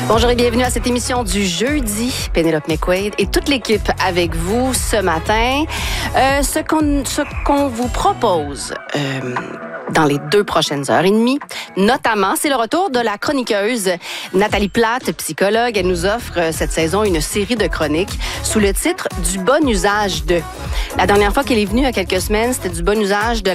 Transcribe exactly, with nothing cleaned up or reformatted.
Bonjour et bienvenue à cette émission du jeudi. Pénélope McQuaid et toute l'équipe avec vous ce matin. Euh, ce qu'on ce qu'on vous propose euh, dans les deux prochaines heures et demie, notamment, c'est le retour de la chroniqueuse Nathalie Plate, psychologue. Elle nous offre euh, cette saison une série de chroniques sous le titre « Du bon usage de ». La dernière fois qu'elle est venue, il y a quelques semaines, c'était du bon usage de